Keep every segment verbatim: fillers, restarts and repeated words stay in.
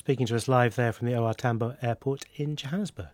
speaking to us live there from the O R Tambo Airport in Johannesburg.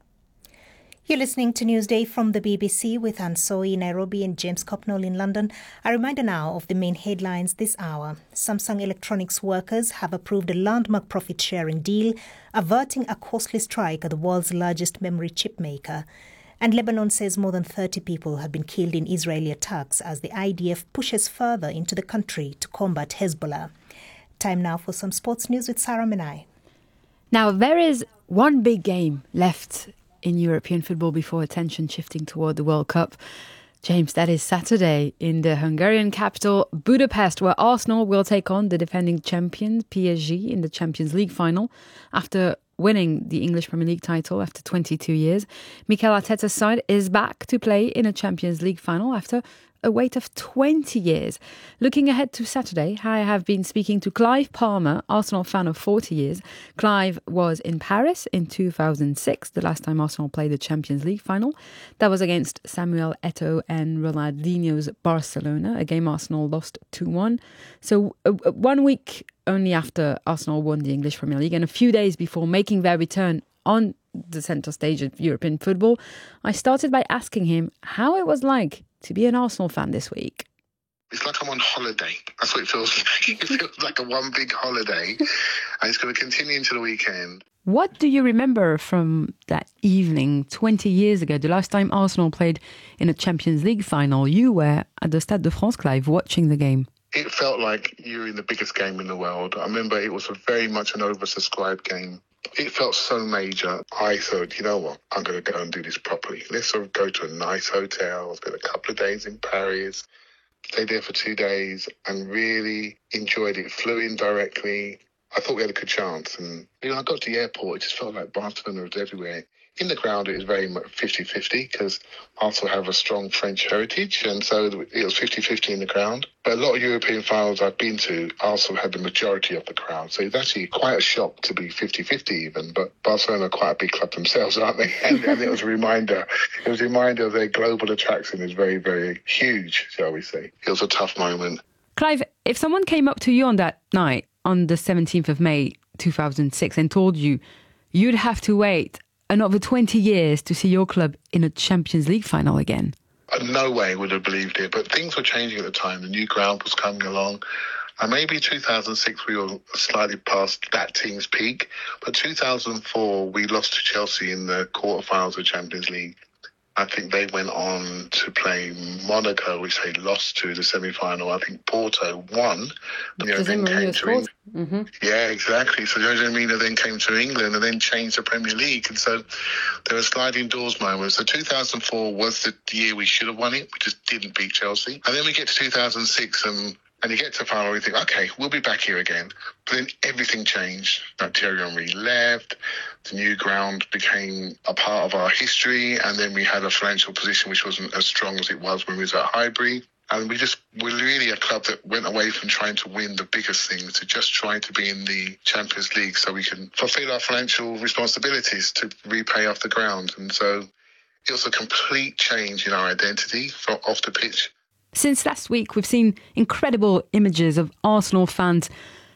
You're listening to Newsday from the B B C with Anne Soy in Nairobi and James Copnall in London. A reminder now of the main headlines this hour. Samsung Electronics workers have approved a landmark profit-sharing deal, averting a costly strike at the world's largest memory chip maker. And Lebanon says more than thirty people have been killed in Israeli attacks as the I D F pushes further into the country to combat Hezbollah. Time now for some sports news with Sarah Menai. Now, there is one big game left in European football before attention shifting toward the World Cup. James, that is Saturday in the Hungarian capital, Budapest, where Arsenal will take on the defending champion P S G in the Champions League final after winning the English Premier League title after twenty-two years. Mikel Arteta's side is back to play in a Champions League final after a wait of twenty years. Looking ahead to Saturday, I have been speaking to Clive Palmer, Arsenal fan of forty years. Clive was in Paris in two thousand six, the last time Arsenal played the Champions League final. That was against Samuel Eto'o and Ronaldinho's Barcelona, a game Arsenal lost two one. So uh, one week only after Arsenal won the English Premier League and a few days before making their return on the centre stage of European football, I started by asking him how it was like to be an Arsenal fan this week. It's like I'm on holiday. That's what it feels like. It feels like a one big holiday, and it's going to continue into the weekend. What do you remember from that evening twenty years ago, the last time Arsenal played in a Champions League final? You were at the Stade de France, Clive, watching the game. It felt like you were in the biggest game in the world. I remember it was a very much an oversubscribed game. It felt so major. I thought, you know what, I'm going to go and do this properly. Let's sort of go to a nice hotel, spend a couple of days in Paris, stay there for two days and really enjoyed it. Flew in directly. I thought we had a good chance. And, you know, I got to the airport, it just felt like Barcelona was everywhere. In the ground, it was very much fifty-fifty because Arsenal have a strong French heritage, and so it was fifty-fifty in the ground. But a lot of European finals I've been to, Arsenal had the majority of the crowd. So it's actually quite a shock to be fifty-fifty even. But Barcelona are quite a big club themselves, aren't they? And, and it was a reminder. It was a reminder their global attraction is very, very huge, shall we say. It was a tough moment. Clive, if someone came up to you on that night, on the seventeenth of May two thousand six, and told you you'd have to wait another twenty years to see your club in a Champions League final again? No way would have believed it, but things were changing at the time. The new ground was coming along. And maybe two thousand six we were slightly past that team's peak, but two thousand four we lost to Chelsea in the quarterfinals of the Champions League. I think they went on to play Monaco, which they lost to the semi-final. I think Porto won. You know, then came to England. Mm-hmm. Yeah, exactly. So Jose Mourinho then came to England and then changed the Premier League. And so there were sliding doors moments. So two thousand four was the year we should have won it. We just didn't beat Chelsea. And then we get to two thousand six and And you get to the final and you think, OK, we'll be back here again. But then everything changed. Like Thierry Henry left. The new ground became a part of our history. And then we had a financial position which wasn't as strong as it was when we was at Highbury. And we just were really a club that went away from trying to win the biggest things to just trying to be in the Champions League so we can fulfill our financial responsibilities to repay off the ground. And so it was a complete change in our identity from off the pitch. Since last week, we've seen incredible images of Arsenal fans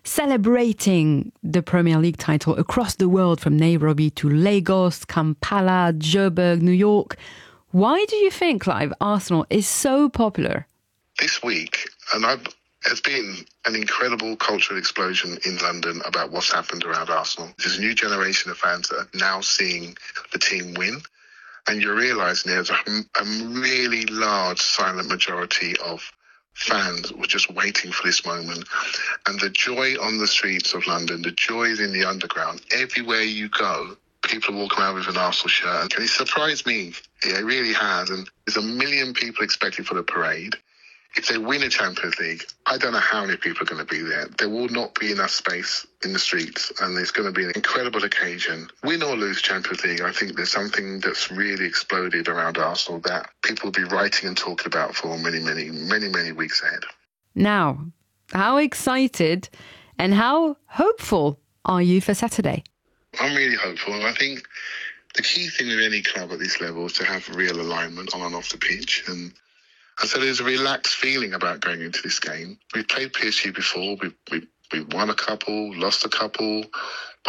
celebrating the Premier League title across the world, from Nairobi to Lagos, Kampala, Joburg, New York. Why do you think, Clive, Arsenal is so popular? This week, and I've, there's been an incredible cultural explosion in London about what's happened around Arsenal. There's a new generation of fans that are now seeing the team win. And you're realising there's a, a really large silent majority of fans who are just waiting for this moment. And the joy on the streets of London, the joy is in the underground. Everywhere you go, people are walking around with an Arsenal shirt. And it surprised me. It really has. And there's a million people expected for the parade. If they win a Champions League, I don't know how many people are going to be there. There will not be enough space in the streets, and it's going to be an incredible occasion. Win or lose Champions League, I think there's something that's really exploded around Arsenal that people will be writing and talking about for many, many, many, many weeks ahead. Now, how excited and how hopeful are you for Saturday? I'm really hopeful, and I think the key thing with any club at this level is to have real alignment on and off the pitch. And And so there's a relaxed feeling about going into this game. We've played P S G before. We've, we've, we've won a couple, lost a couple.